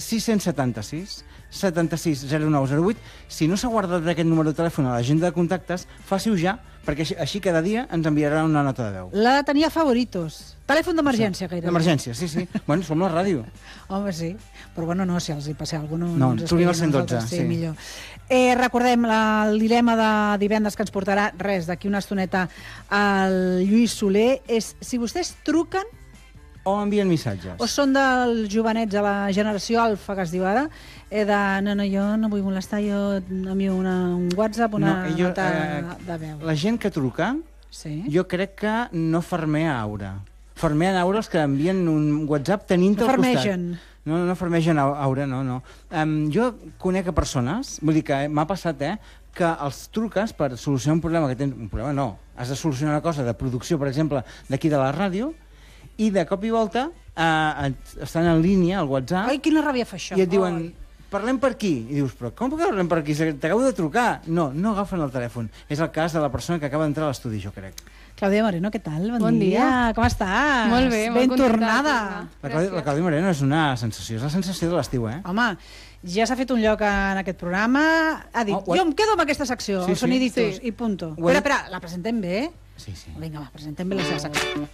676 76 0908. Si no s'ha guardat aquest número de telèfon a l'agenda de contactes, faci-ho ja, perquè així cada dia ens enviarà una nota de veu. La tenia favoritos. Telèfon d'emergència, gairebé. D'emergència, sí. Bueno, som la ràdio. Home, sí. Però bueno, no, si els hi passeu alguna cosa... No, truquin al 112, sí. Millor. Recordem el dilema de divendres que ens portarà, d'aquí una estoneta, el Lluís Soler, és si vostès truquen o envien missatges. O són dels jovenets de la generació alfa, que es diu ara, de no, jo no vull molestar, jo envio un WhatsApp, una nota de veu. La gent que truca, jo crec que no farmea aura. Farmeen aura els que envien un WhatsApp tenint-te al costat. No farmegen aura, no. Jo conec persones, vull dir que m'ha passat, que els truques per solucionar un problema que tens... Un problema no, has de solucionar una cosa de producció, per exemple, d'aquí de la ràdio, i de cop i volta estan en línia al WhatsApp... Ai, quina ràbia fa això! I et diuen, parlem per aquí. I dius, però com que parlem per aquí? T'acabo de trucar. No agafen el telèfon. És el cas de la persona que acaba d'entrar a l'estudi, jo crec. Clàudia Moreno, què tal? Bon dia. Com estàs? Molt bé, ben tornada. La Clàudia Moreno és una sensació, és la sensació de l'estiu, Home, ja s'ha fet un lloc en aquest programa, ha dit, jo em quedo amb aquesta secció, els soniditos, i punto. Espera, la presentem bé? Sí. Vinga, va, presentem bé la seva secció.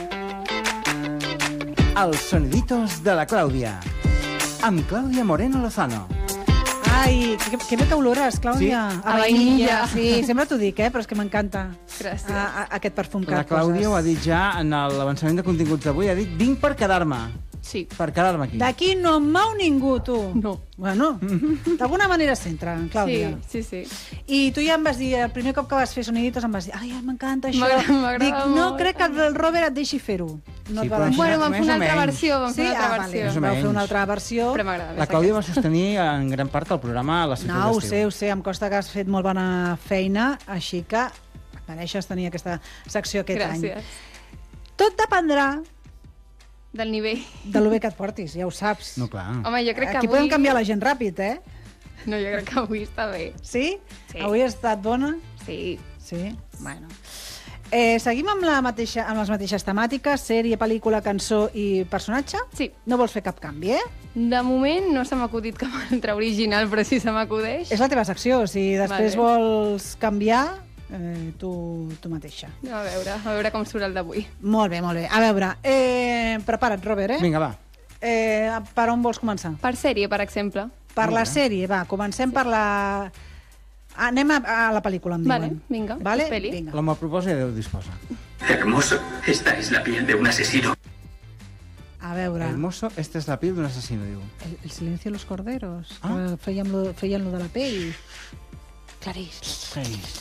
Els soniditos de la Clàudia, amb Clàudia Moreno Lozano. Ai, que bé que olores, Clàudia. Sí, a vainilla. Sí, sempre t'ho dic, però és que m'encanta. Gràcies. Aquest perfum que La Clàudia ho ha dit ja en l'avançament de continguts d'avui, ha dit, vinc per quedar-me. Sí. Per quedar-me aquí. D'aquí no em mou ningú, tu. No. Bueno, d'alguna manera s'entra, Clàudia. Sí. I tu ja em vas dir, el primer cop que vas fer soniditos em vas dir, ai, m'encanta això. M'agrada Dic, no molt. crec que el Robert et deixi fer-ho. No et va deixar. Bueno, vam fer una altra versió. Vale, vau fer una altra versió. Però m'agrada més La Clàudia va sostenir en gran part el programa a la ciutat d'estiu. No, ho sé, em consta que has fet molt bona feina, així que mereixes tenir aquesta secció aquest any. Gràcies. Tot dependrà del nivell. de lo bé que et portis, ja ho saps. No, clar. Home, jo crec que Aquí avui... podem canviar la gent ràpid, No, jo crec que avui està bé. Sí? Sí. Avui ha estat bona? Sí. Sí? Bueno. Seguim amb les mateixes temàtiques, sèrie, pel·lícula, cançó i personatge? Sí. No vols fer cap canvi, De moment no se m'ha acudit cap altre original, però si se m'acudeix... És la teva secció, si després Vale. vols canviar, tu mateixa. A veure com surt el d'avui. Molt bé, molt bé. A veure, prepara't, Robert, Vinga, va. Per on vols començar? Per sèrie, per exemple. Per la sèrie, va, comencem per la... Anem a la pel·lícula, em diuen. Vale, vinga, Vale? peli. Vinga. L'home proposa i Déu disposa. Hermoso, esta es la piel de un asesino. A veure... Hermoso, esta es la piel d'un assassino, diu. El silencio de los corderos. Ah. Feien lo de la pell. Clarice.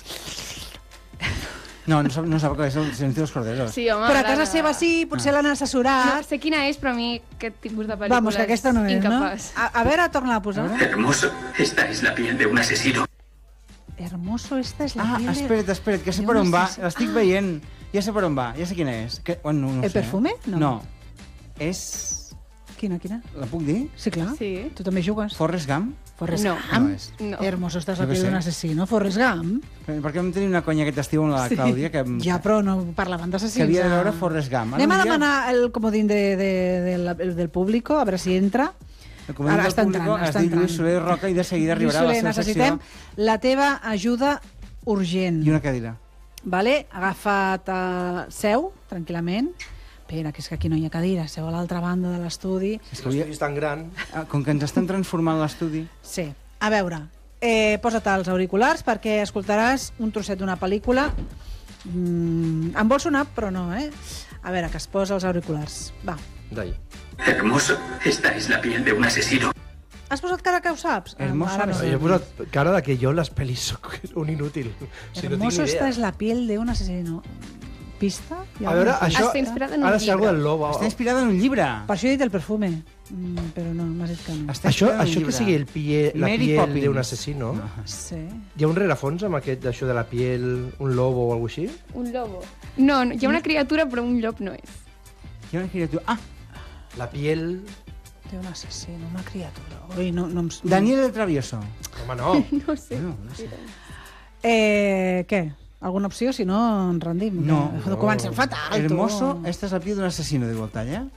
No sap què és el silenci dels corderos. Sí, home, Però a casa seva sí, potser l'han No assessorat. sé quina és, però a mi aquest tipus de pel·lícules Vamos, que aquesta no és, incapaç. no? A veure, torna a posar. Hermoso, esta es la piel de un asesino. Hermoso, esta es la piel de... Espera't, que sé per on va. L'estic veient. Ja sé per on va, ja sé quina és. No El perfume? No. No. És... Quina? La puc dir? Sí, clar. Sí. Tu també jugues. Forrest Gump? Forrest No. Gump? No és. No. Hermoso, estàs Jo la què piel sé. d'un assassino. Forrest Gump? Perquè vam tenir una conya aquest estiu amb la Clàudia que Ja, però no parlaven que d'assassins. havia de veure Forrest Gump. Anem a demanar el comodín del público, a veure si entra. El comandant Ara del público es diu Lluís Soler Roca i de seguida arribarà a la Lluís seva Soler, necessitem secció la teva ajuda urgent. i una cadira. Vale? Agafa't seu, tranquil·lament. Espera, que és que aquí no hi ha cadira, seu a l'altra banda de l'estudi. L'estudi és tan gran. Com que ens estan transformant l'estudi... Sí. A veure, posa't els auriculars perquè escoltaràs un trosset d'una pel·lícula. Em vol sonar, però no, A veure, que es posa els auriculars. Va. D'ahí. Hermoso, esta es la piel de un asesino. Has posat cara que ho saps? Hermoso, Ara no. Jo he posat cara de que jo les pel·lis soc un inútil. Si no tinc Hermoso, ni esta idea. es la piel de un asesino. Pista? Hi ha A veure, alguna pista? això... Està inspirat en un ha de ser llibre. algo del lobo. Està inspirada en un llibre. Per això he dit el perfume. Però no, m'has dit que no. Està Això, inspirada en un això que llibre. sigui la Mary piel Poppins. d'un assassino, Sí. hi ha un rerefons amb aquest d'això de la piel, un lobo o alguna així? Un lobo. No, hi ha una criatura, però un llop no és. Hi ha una criatura... Ah, La piel... Té un assassino, una criatura. Ui, no em... Daniel el Travieso. Home, no. No sé. No sé. Què? Alguna opció? Si no, ens rendim. No. Comencem fatal, tu. Hermoso, esta es la piel d'un assassino, diu el tall,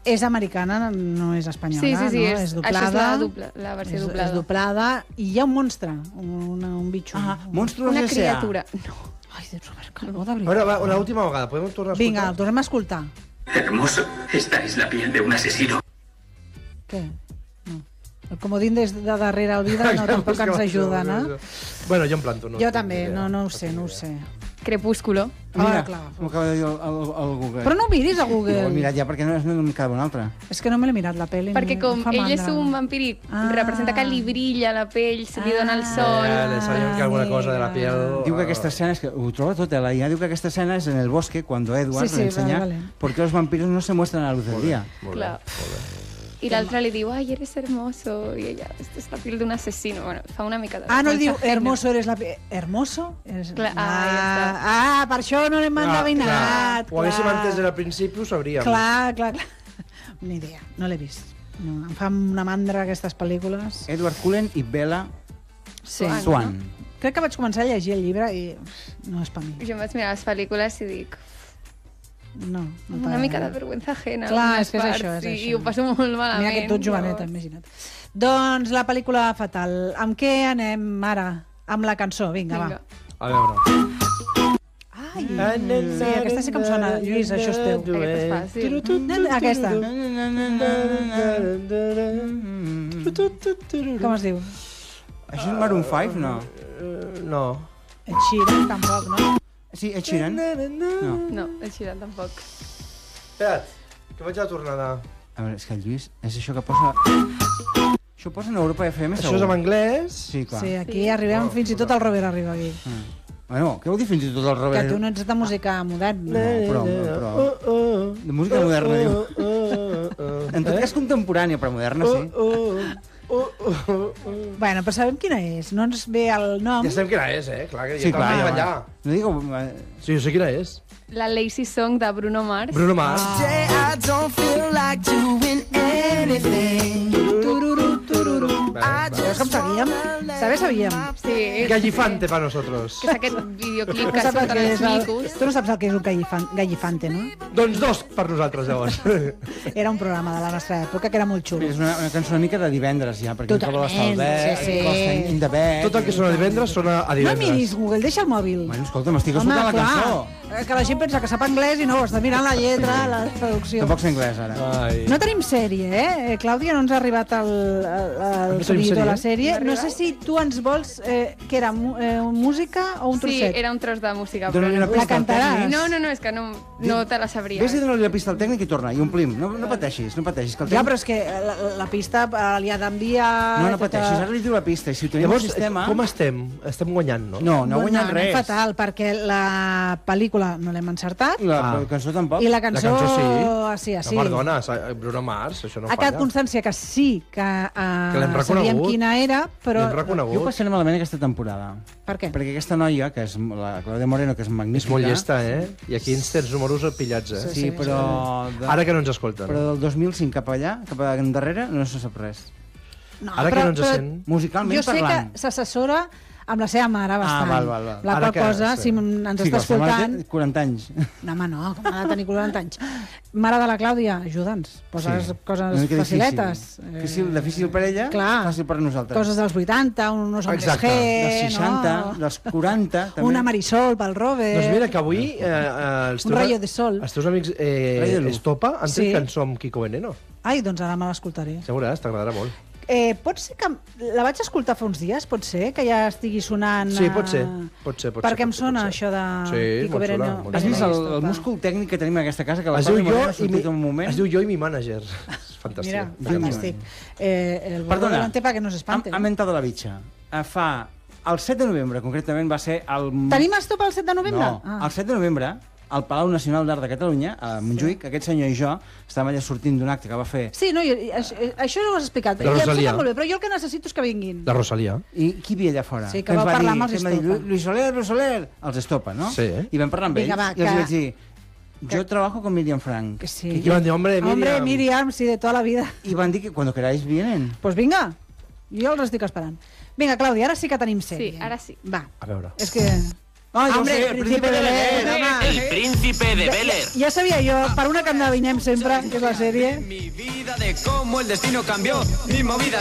És americana, no és espanyola, sí, no? És doblada. Això és la versió doblada. És doblada i hi ha un monstre, un bitxo. Monstruos Una S.A. criatura. No. Ai, Déu, Robert Calvo, de A veritat. veure, una última vegada, podem tornar a escoltar? Vinga, el tornem a escoltar. Hermoso, esta es la piel de un asesino. Què? No. El comodín des de darrere el vidre no tampoc ens ajuda, no? Bueno, jo em planto. No, Jo també, no ho sé. Crepúsculo. Mira, clar. m'ho acaba de dir el Google. Però no ho miris a No ho he Google. mirat ja, perquè no em quedava una altra. És que no me l'he mirat, la pel·li. Perquè com em fa ell és mandra. un vampiri, representa que li brilla la pell, se li dona el sol. Le sabíem que alguna cosa de la piel... Diu que aquesta escena, es que ho troba tot, la IA diu que aquesta escena és en el bosque, cuando Edward Sí, le enseña vale. por qué los vampiros no se muestran a la luz del día. Clar. I l'altre li diu, ai, eres hermoso, i ella, esta és la piel d'un asesino. Bueno, fa una mica de... No el diu, mensaje, hermoso eres la... Hermoso? Clar, Per això no l'hem endevinat. Ho haguéssim entès al principi, ho sabríem. Clar. Ni idea, no l'he vist. No, em fa una mandra aquestes pel·lícules. Edward Cullen i Bella Sí. Swan. Crec que vaig començar a llegir el llibre i no és per mi. Jo em vaig mirar les pel·lícules i dic, No una mica de vergüenza ajena. Clar, algunes és que és parts, això, és i això. ho passo molt malament. Mira que tu ets joveneta, imagina't. Doncs la pel·lícula fatal. Amb què anem ara? Amb la cançó, vinga, Vinga. A veure. Ai, sí, aquesta sí que em sona. Lluís, això és teu. Aquesta és fàcil. Aquesta. Com es diu? Això és Maroon 5, no? No. Ed Sheeran, tampoc, no? Sí, Ed Sheeran? No. No, el Xiran tampoc. Espera't, que vaig a la tornada. A veure, és que el Lluís, és això que posa... Això ho posa en Europa FM, segur. Això és en anglès. Sí, clar. Sí, aquí arribem, fins i tot el Robert arriba aquí. Bueno, què vol dir fins i tot el Que Robert? tu no ets de música moderna. No, però... De música moderna, diu. En tot cas contemporània, però moderna, sí. Bueno, però sabem quina és. No ens ve el nom. Ja sabem quina és, clar, que Sí, ja clar, tenim ja, allà. no digo... Sí, jo sé quina és. La Lazy Song de Bruno Mars. Bruno Mars. I don't feel like doing anything. Veus com sabíem? Sabíem. Sí, Gallifante para nosotros. que és aquest videoclip Tu que saps el surten que els és el... micos. Tu no saps el que és un gallifante, no? Doncs dos per nosaltres, llavors. Era un programa de la nostra època que era molt xulo. És una cançó una mica de divendres, ja, perquè Totalment, Salvet, sí. Costa in the Bed... Tot el que sona divendres sona a No divendres. miris Google, deixa el mòbil. Bueno, escolta, m'estic escoltant la cançó. Que la gent pensa que sap anglès i no, està mirant la lletra, la traducció. Tampoc sé anglès, ara. Ai. No tenim sèrie, eh? Clàudia, no ens ha arribat el No tenim seguidor de la sèrie? sèrie. No sé si tu ens vols... que era música o un Sí, trosset? era un tros de música. Dóna-li una La pista al cantaràs? tècnic. No, és que no te la sabria. Vés i dóna-li la pista al tècnic i torna, i omplim. No pateixis, no pateixis. Que el Ja, tècnic... però és que la pista li ha d'enviar... No pateixis, ara li diu la pista, i si ho tenim Llavors, al sistema... com estem? Estem guanyant, no? No ha guanyat anem res. fatal, perquè la pel·lícula no l'hem encertat I la cançó tampoc. i la cançó... La cançó sí. No, perdona, Bruno Mars, això no Ha quedat falla. constància que sí, que l'hem reconegut. sabíem quina era, però... L'hem reconegut. Jo ho passaré malament aquesta temporada. Per què? Perquè aquesta noia, que és la Clàudia Moreno, que és És magnífica... molt llesta, I aquí ens tens números pillats, Sí, però... Ara que no ens escolten. Però del 2005 cap allà, cap endarrere, no se sap res. No, Ara que no ens sent... Musicalment jo sé parlant. que s'assessora amb la seva mare bastant. val. La Ara qual que- cosa, sí. si ens Sí, que està la seva mare escoltant... té 40 anys. No, home, no, com ha de tenir 40 anys. Mare de la Clàudia, ajuda'ns. Posa Sí. coses Una mica faciletes. Difícil per ella, clar. fàcil per nosaltres. Coses dels 80, unos hombres Exacte. G, Dels 60, no? dels 40, també. Una Marisol pel Robert. Doncs mira, que avui els Un rayo de sol. Els teus amics Rayo de luz. Estopa han Sí. tret cançó amb Kiko Veneno. Ai, doncs ara me l'escoltaré. Seguràs, t'agradarà molt. Pot ser que... La vaig escoltar fa uns dies, pot ser? Que ja estigui sonant... Sí, pot ser. Perquè em sona això de Sí, Kiko molt Veneno. sona, molt Has vist Veneno. el múscul tècnic que tenim en aquesta casa, que la Es diu Clàudia jo Moreno ha i sortit un moment... es diu jo i mi mànager. És fantàstic. Mira, Jo i mi fantàstic. El Perdona, delante para que no s'espante. Ha mentado la bitxa. Fa... El 7 de novembre, concretament, va ser el... Tenim estop el 7 de novembre? No, el 7 de novembre, al Palau Nacional d'Art de Catalunya, a Montjuïc, aquest senyor i jo estàvem allà sortint d'un acte que va fer... Sí, no, això ho has explicat. La I em Rosalia. sembla molt bé, però jo el que necessito és que vinguin. La Rosalia. I qui hi havia allà fora? Sí, que ens va parlar dir, amb els que em va dir, Estopa. Luis Soler, els Estopa, no? Sí. I vam parlar amb Vinga, ells, va, i els que- vaig dir, yo trabajo con Miriam Frank. Que sí. I van dir, hombre, Miriam. Hombre, Miriam, sí, de toda la vida. I van dir que cuando queráis vienen. Pues vinga, jo els estic esperant. Vinga, Clàudia, ara sí que tenim sèrie. Sí, ara sí. Va, A veure. és que Ah, ja ho Hombre, sé, el Príncipe de Bel-Air, home. El Príncipe de Bel-Air. Ja sabia jo, per una que endevinem sempre, que és la sèrie. Mi vida de cómo el destino cambió, mi movida